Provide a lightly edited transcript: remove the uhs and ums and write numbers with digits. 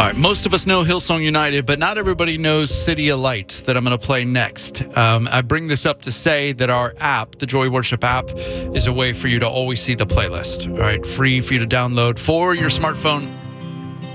All right, most of us know Hillsong United, but not everybody knows City of Light that I'm going to play next. I bring this up to say that our app, the Joy Worship app, is a way for you to always see the playlist. All right, free for you to download for your smartphone